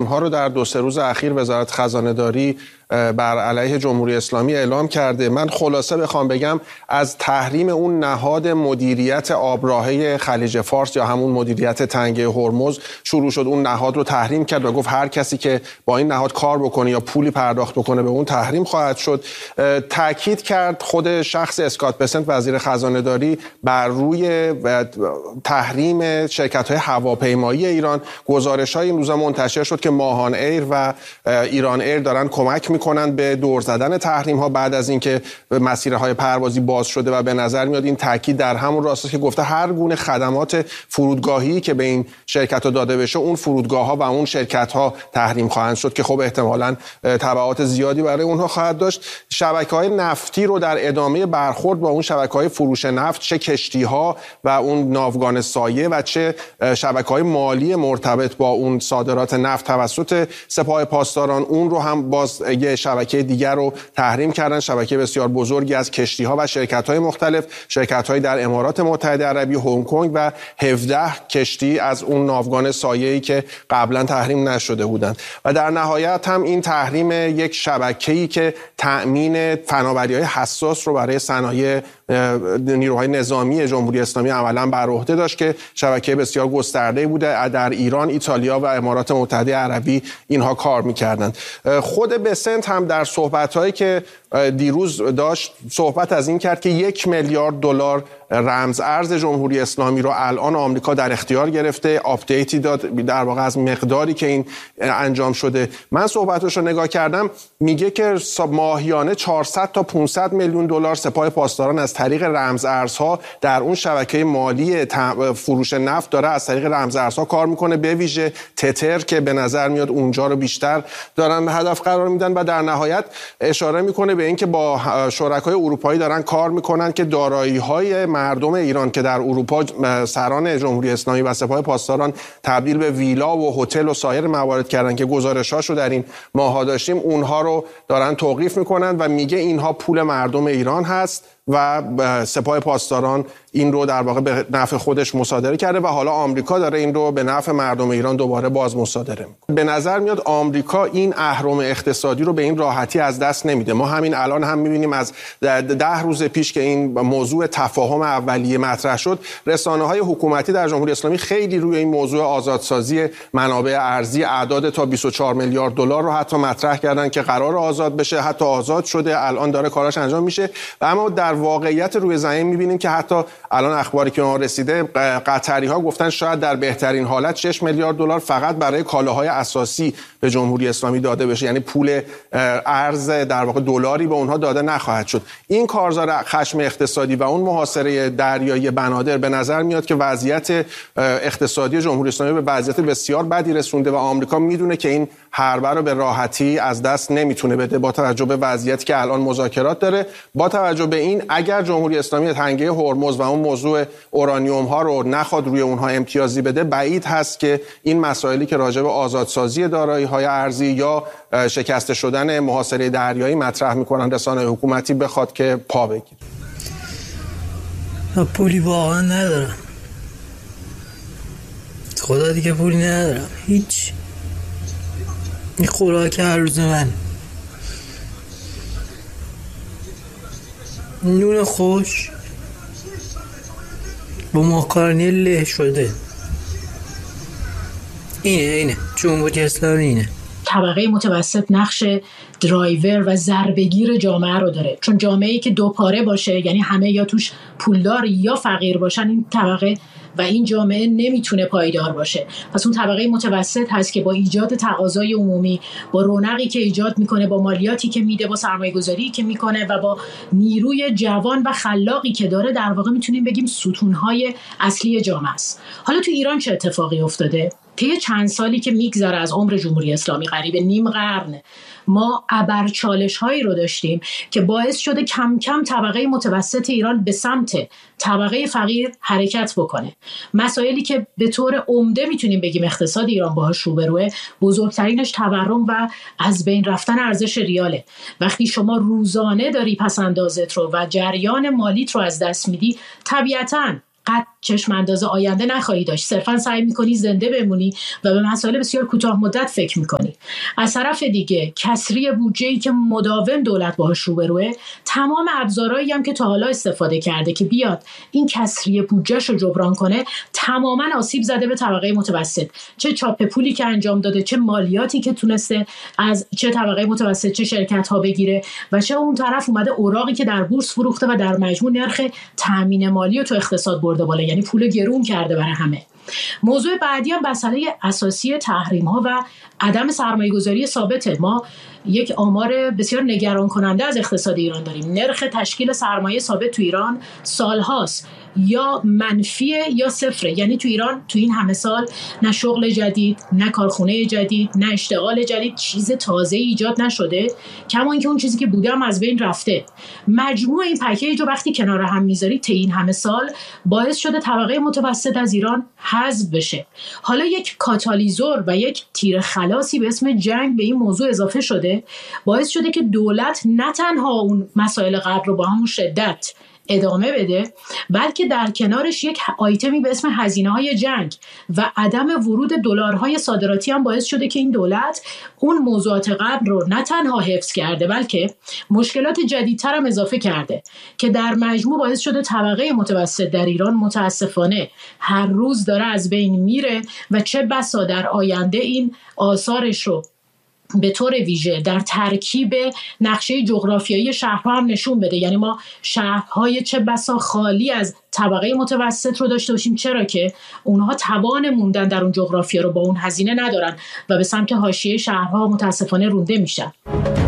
تحریم‌ها رو در 2-3 روز اخیر وزارت خزانه‌داری بر علیه جمهوری اسلامی اعلام کرده. من خلاصه بخوام بگم از تحریم اون نهاد مدیریت آبراهه خلیج فارس یا همون مدیریت تنگه هرمز شروع شد. اون نهاد رو تحریم کرد و گفت هر کسی که با این نهاد کار بکنه یا پولی پرداخت بکنه به اون تحریم خواهد شد. تاکید کرد خود شخص اسکات بسنت وزیر خزانه‌داری بر روی تحریم شرکت‌های هواپیمایی ایران. گزارش‌های این روزا منتشر شد که ماهان ایر و ایران ایر دارن کمک میکنن به دور زدن تحریم ها بعد از اینکه مسیرهای پروازی باز شده و به نظر میاد این تاکید در همون راسته که گفته هر گونه خدمات فرودگاهی که به این شرکت ها داده بشه اون فرودگاه ها و اون شرکت ها تحریم خواهند شد که خب احتمالاً تبعات زیادی برای اونها خواهد داشت. شبکه‌های نفتی رو در ادامه برخورد با اون شبکه‌های فروش نفت، چه کشتی‌ها و اون ناوگان سایه و چه شبکه‌های مالی مرتبط با اون صادرات نفت توسط سپاه پاسداران، اون رو هم باز یه شبکه دیگر رو تحریم کردن. شبکه بسیار بزرگی از کشتی‌ها و شرکت‌های مختلف، شرکت‌های در امارات متحده عربی، هنگ کنگ و 17 کشتی از اون ناوگان سایه‌ای که قبلا تحریم نشده بودند. و در نهایت هم این تحریم یک شبکه‌ای که تأمین فناوری‌های حساس رو برای صنایع نیروهای نظامی جمهوری اسلامی عملاً بر عهده داشت که شبکه بسیار گسترده بوده. در ایران، ایتالیا و امارات متحده عربی اینها کار می‌کردند. خود بسنت هم در صحبت‌هایی که دیروز داشت صحبت از این کرد که 1 میلیارد دلار رمز ارز جمهوری اسلامی رو الان آمریکا در اختیار گرفته. آپدیتی داد در واقع از مقداری که این انجام شده. من صحبتش رو نگاه کردم، میگه که ماهیانه 400 تا 500 میلیون دلار سپاه پاسداران از طریق رمز ارزها در اون شبکه مالی فروش نفت داره از طریق رمز ارزها کار میکنه، به ویژه تتر که به نظر میاد اونجا رو بیشتر دارن هدف قرار میدن. و در نهایت اشاره میکنه به اینکه با شرکای اروپایی دارن کار میکنن که دارایی‌های مردم ایران که در اروپا سران جمهوری اسلامی و سپاه پاسداران تبدیل به ویلا و هتل و سایر موارد کردن که گزارش‌هاشو در این ماه‌ها داشتیم، اونها رو دارن توقیف میکنن و میگه اینها پول مردم ایران هست و سپاه پاسداران این رو در واقع به نفع خودش مصادره کرده و حالا آمریکا داره این رو به نفع مردم ایران دوباره باز مصادره میکنه. به نظر میاد آمریکا این اهرم اقتصادی رو به این راحتی از دست نمیده. ما همین الان هم میبینیم از 10 روز پیش که این موضوع تفاهم اولیه مطرح شد، رسانه‌های حکومتی در جمهوری اسلامی خیلی روی این موضوع آزادسازی منابع ارزی اعداد تا 24 میلیارد دلار رو حتی مطرح کردن که قرار آزاد بشه، حتی آزاد شده، الان داره کاراش انجام میشه. و اما در واقعیت روی زمین می‌بینیم که حتی الان اخباری که ما رسیده، قطری‌ها گفتن شاید در بهترین حالت 6 میلیارد دلار فقط برای کالاهای اساسی به جمهوری اسلامی داده بشه، یعنی پول ارز در واقع دلاری به اونها داده نخواهد شد. این کارزار خشم اقتصادی و اون محاصره دریایی بنادر به نظر میاد که وضعیت اقتصادی جمهوری اسلامی به وضعیت بسیار بدی رسونده و آمریکا میدونه که این حربه رو به راحتی از دست نمیتونه بده با توجه به وضعیتی که الان مذاکرات داره. با توجه به این اگر جمهوری اسلامی تنگه هرمز و اون موضوع اورانیوم ها رو نخواد روی اونها امتیازی بده، بعید هست که این مسائلی که راجع به آزادسازی دارایی‌های ارزی یا شکسته شدن محاصره دریایی مطرح میکنن رسانه‌های حکومتی بخواد که پا بگیره. پولی واقعا ندارم، خدا دیگه پولی ندارم، هیچ. این خوراک هر روز من، نون خوش با ماکارونی له شده، اینه جمهوری اسلامی اینه. طبقه متوسط نقش درایور و ضربه‌گیر جامعه رو داره، چون جامعه‌ای که دو پاره باشه، یعنی همه یا توش پولدار یا فقیر باشن، این طبقه و این جامعه نمیتونه پایدار باشه. پس اون طبقه متوسط هست که با ایجاد تقاضای عمومی، با رونقی که ایجاد میکنه، با مالیاتی که میده، با سرمایه‌گذاری که میکنه و با نیروی جوان و خلاقی که داره، در واقع میتونیم بگیم ستونهای اصلی جامعه است. حالا تو ایران چه اتفاقی افتاده؟ طی چند سالی که میگذره از عمر جمهوری اسلامی، قریب نیم قرن، ما ابرچالش‌هایی رو داشتیم که باعث شده کم کم طبقه متوسط ایران به سمت طبقه فقیر حرکت بکنه. مسائلی که به طور عمده میتونیم بگیم اقتصاد ایران باهاش روبروه، بزرگترینش تورم و از بین رفتن ارزش ریاله. وقتی شما روزانه داری پس‌اندازت رو و جریان مالیت رو از دست میدی، طبیعتاً چشم انداز آینده نخواهی داشت، صرفا سعی میکنی زنده بمونی و به مسائل بسیار کوتاه مدت فکر میکنی. از طرف دیگه کسری بودجه‌ای که مداوم دولت باهاش روبروه، تمام ابزارهایی هم که تا حالا استفاده کرده که بیاد این کسری بودجه‌شو جبران کنه، تماما آسیب زده به طبقه متوسط. چه چاپ پولی که انجام داده، چه مالیاتی که تونسته از چه طبقه متوسط چه شرکت‌ها بگیره و چه اون طرف اومده اوراقی که در بورس فروخته و در مجموع نرخ تامین مالی رو تو اقتصاد برده بالا، یعنی پول گرون کرده برای همه. موضوع بعدی هم مسئله اساسی تحریم‌ها و عدم سرمایه‌گذاری ثابته. ما یک آمار بسیار نگران کننده از اقتصاد ایران داریم. نرخ تشکیل سرمایه ثابت تو ایران سالهاست یا منفیه یا صفره. یعنی تو ایران تو این همه سال نه شغل جدید، نه کارخونه جدید، نه اشتغال جدید، چیز تازه ایجاد نشده، کما اینکه اون چیزی که بوده هم از بین رفته. مجموع این پکیج رو وقتی کنار هم میذاری تا این همه سال باعث شده طبقه متوسط از ایران حذف بشه. حالا یک کاتالیزور و یک تیر خلاصی به اسم جنگ به این موضوع اضافه شده، باعث شده که دولت نه تنها اون مسائل قبل رو با همون شدت ادامه بده، بلکه در کنارش یک آیتمی به اسم هزینه‌های جنگ و عدم ورود دلارهای صادراتی هم باعث شده که این دولت اون موضوعات قبل رو نه تنها حفظ کرده، بلکه مشکلات جدیدتر هم اضافه کرده که در مجموع باعث شده طبقه متوسط در ایران متاسفانه هر روز داره از بین میره و چه بسا در آینده این آثارش رو به طور ویژه در ترکیب نقشه جغرافیایی شهرها هم نشون بده. یعنی ما شهرهای چه بسا خالی از طبقه متوسط رو داشته باشیم، چرا که اونها توان موندن در اون جغرافیا رو با اون هزینه ندارن و به سمت حاشیه شهرها متاسفانه رونده میشن.